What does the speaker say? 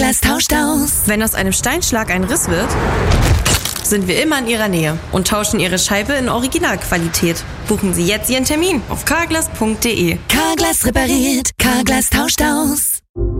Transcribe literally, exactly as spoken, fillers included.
Carglass tauscht aus. Wenn aus einem Steinschlag ein Riss wird, sind wir immer in Ihrer Nähe und tauschen Ihre Scheibe in Originalqualität. Buchen Sie jetzt Ihren Termin auf carglass punkt de. Carglass repariert, Carglass tauscht aus.